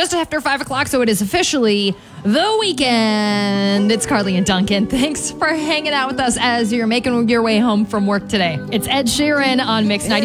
Just after 5 o'clock, so it is officially the weekend. It's Carly and Duncan. Thanks for hanging out with us as you're making your way home from work today. It's Ed Sheeran on Mix 90.